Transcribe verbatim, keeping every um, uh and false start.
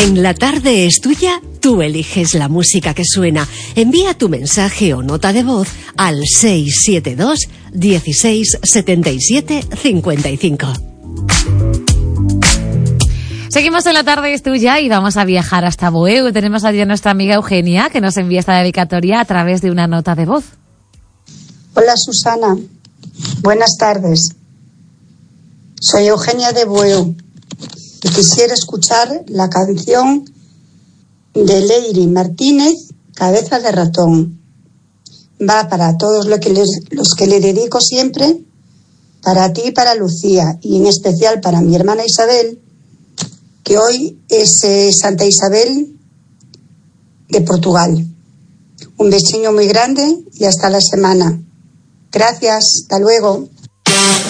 En La Tarde es Tuya, tú eliges la música que suena. Envía tu mensaje o nota de voz al seis siete dos, dieciséis, setenta y siete, cincuenta y cinco. Seguimos en La Tarde es Tuya y vamos a viajar hasta Bueu. Tenemos allí a nuestra amiga Eugenia, que nos envía esta dedicatoria a través de una nota de voz. Hola Susana, buenas tardes. Soy Eugenia de Bueu y quisiera escuchar la canción de Leire Martínez, Cabeza de Ratón. Va para todos los que, les, los que le dedico siempre, para ti y para Lucía, y en especial para mi hermana Isabel, que hoy es eh, Santa Isabel de Portugal. Un besiño muy grande y hasta la semana. Gracias, hasta luego.